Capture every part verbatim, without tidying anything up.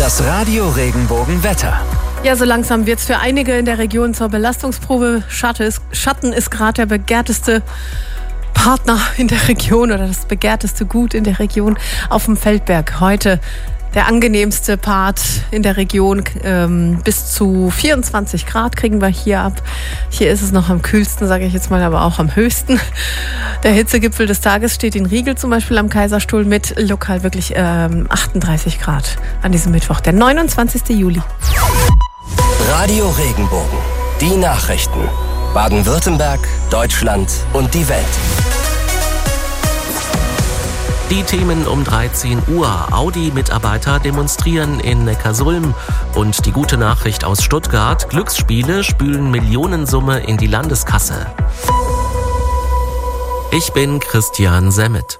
Das Radio Regenbogen-Wetter. Ja, so langsam wird es für einige in der Region zur Belastungsprobe. Schatten ist, Schatten ist gerade der begehrteste Partner in der Region oder das begehrteste Gut in der Region auf dem Feldberg. Heute der angenehmste Part in der Region. Ähm, bis zu vierundzwanzig Grad kriegen wir hier ab. Hier ist es noch am kühlsten, sage ich jetzt mal, aber auch am höchsten. Der Hitzegipfel des Tages steht in Riegel zum Beispiel am Kaiserstuhl mit lokal wirklich ähm, achtunddreißig Grad an diesem Mittwoch, der neunundzwanzigsten Juli. Radio Regenbogen. Die Nachrichten. Baden-Württemberg, Deutschland und die Welt. Die Themen um dreizehn Uhr. Audi-Mitarbeiter demonstrieren in Neckarsulm. Und die gute Nachricht aus Stuttgart. Glücksspiele spülen Millionensumme in die Landeskasse. Ich bin Christian Semmet.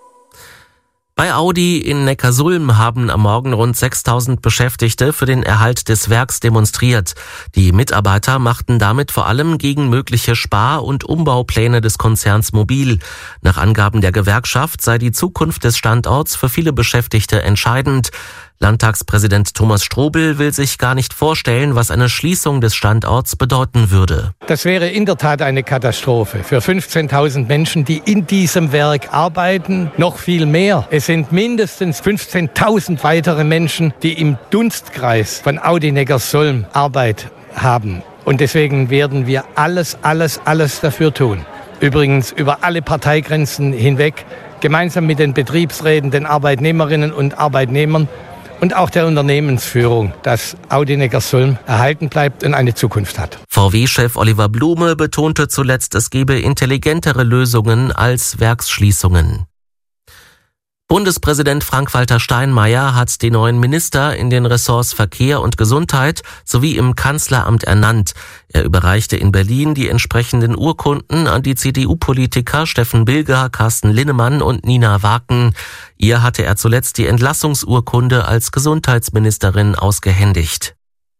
Bei Audi in Neckarsulm haben am Morgen rund sechstausend Beschäftigte für den Erhalt des Werks demonstriert. Die Mitarbeiter machten damit vor allem gegen mögliche Spar- und Umbaupläne des Konzerns mobil. Nach Angaben der Gewerkschaft sei die Zukunft des Standorts für viele Beschäftigte entscheidend. Landtagspräsident Thomas Strobel will sich gar nicht vorstellen, was eine Schließung des Standorts bedeuten würde. Das wäre in der Tat eine Katastrophe für fünfzehntausend Menschen, die in diesem Werk arbeiten. Noch viel mehr. Es sind mindestens fünfzehntausend weitere Menschen, die im Dunstkreis von Audi Neckarsulm Arbeit haben. Und deswegen werden wir alles, alles, alles dafür tun. Übrigens über alle Parteigrenzen hinweg, gemeinsam mit den Betriebsräten, den Arbeitnehmerinnen und Arbeitnehmern und auch der Unternehmensführung, dass Audi Neckarsulm erhalten bleibt und eine Zukunft hat. V W-Chef Oliver Blume betonte zuletzt, es gebe intelligentere Lösungen als Werksschließungen. Bundespräsident Frank-Walter Steinmeier hat die neuen Minister in den Ressorts Verkehr und Gesundheit sowie im Kanzleramt ernannt. Er überreichte in Berlin die entsprechenden Urkunden an die C D U-Politiker Steffen Bilger, Carsten Linnemann und Nina Waken. Ihr hatte er zuletzt die Entlassungsurkunde als Gesundheitsministerin ausgehändigt.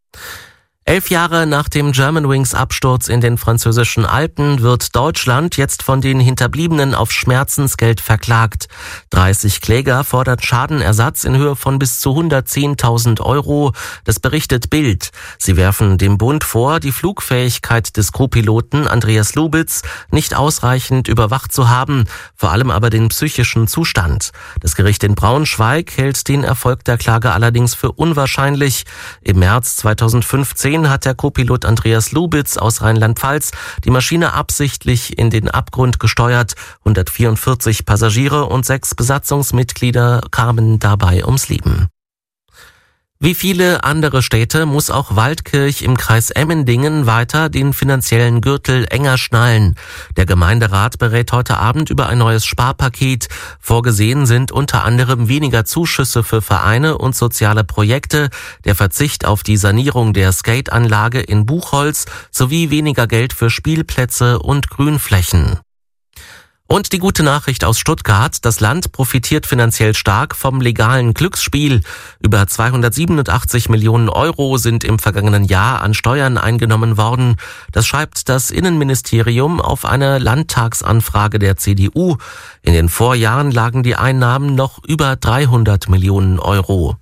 Elf Jahre nach dem Germanwings-Absturz in den französischen Alpen wird Deutschland jetzt von den Hinterbliebenen auf Schmerzensgeld verklagt. dreißig Kläger fordern Schadenersatz in Höhe von bis zu hundertzehntausend Euro. Das berichtet Bild. Sie werfen dem Bund vor, die Flugfähigkeit des Co-Piloten Andreas Lubitz nicht ausreichend überwacht zu haben, vor allem aber den psychischen Zustand. Das Gericht in Braunschweig hält den Erfolg der Klage allerdings für unwahrscheinlich. Im März zweitausendfünfzehn hat der Co-Pilot Andreas Lubitz aus Rheinland-Pfalz die Maschine absichtlich in den Abgrund gesteuert. hundertvierundvierzig Passagiere und sechs Besatzungsmitglieder kamen dabei ums Leben. Wie viele andere Städte muss auch Waldkirch im Kreis Emmendingen weiter den finanziellen Gürtel enger schnallen. Der Gemeinderat berät heute Abend über ein neues Sparpaket. Vorgesehen sind unter anderem weniger Zuschüsse für Vereine und soziale Projekte, der Verzicht auf die Sanierung der Skateanlage in Buchholz sowie weniger Geld für Spielplätze und Grünflächen. Und die gute Nachricht aus Stuttgart, das Land profitiert finanziell stark vom legalen Glücksspiel. Über zweihundertsiebenundachtzig Millionen Euro sind im vergangenen Jahr an Steuern eingenommen worden. Das schreibt das Innenministerium auf eine Landtagsanfrage der C D U. In den Vorjahren lagen die Einnahmen noch über dreihundert Millionen Euro.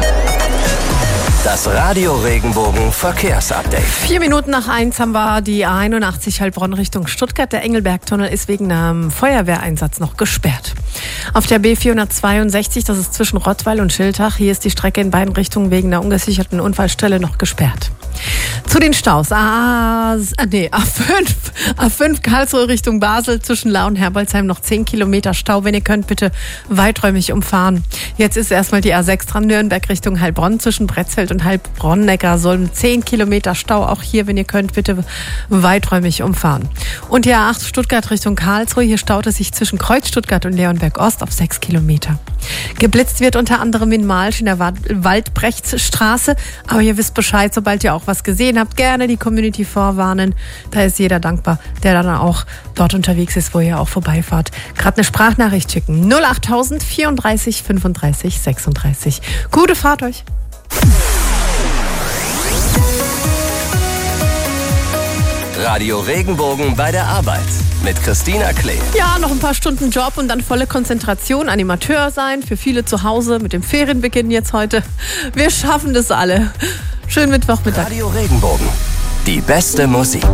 Das Radio Regenbogen Verkehrsupdate. Vier Minuten nach eins haben wir die A einundachtzig Heilbronn Richtung Stuttgart. Der Engelbergtunnel ist wegen einem Feuerwehreinsatz noch gesperrt. Auf der B vierhundertzweiundsechzig, das ist zwischen Rottweil und Schiltach, hier ist die Strecke in beiden Richtungen wegen einer ungesicherten Unfallstelle noch gesperrt. Zu den Staus. A, nee, A fünf, A fünf Karlsruhe Richtung Basel, zwischen La und Herbolzheim noch zehn Kilometer Stau. Wenn ihr könnt, bitte weiträumig umfahren. Jetzt ist erstmal die A sechs dran, Nürnberg Richtung Heilbronn, zwischen Bretzfeld und Heilbronn-Neckarsulm zehn Kilometer Stau. Auch hier, wenn ihr könnt, bitte weiträumig umfahren. Und die A acht Stuttgart Richtung Karlsruhe, hier staut es sich zwischen Kreuz Stuttgart und Leonberg Ost auf sechs Kilometer. Geblitzt wird unter anderem in Malsch in der Waldbrechtsstraße. Aber ihr wisst Bescheid, sobald ihr auch was gesehen habt, gerne die Community vorwarnen. Da ist jeder dankbar, der dann auch dort unterwegs ist, wo ihr auch vorbeifahrt. Gerade eine Sprachnachricht schicken. null achttausend vierunddreißig fünfunddreißig sechsunddreißig. Gute Fahrt euch. Radio Regenbogen bei der Arbeit mit Christina Klee. Ja, noch ein paar Stunden Job und dann volle Konzentration, Animateur sein, für viele zu Hause mit dem Ferienbeginn jetzt heute. Wir schaffen das alle. Schönen Mittwochmittag. Radio Regenbogen, die beste Musik.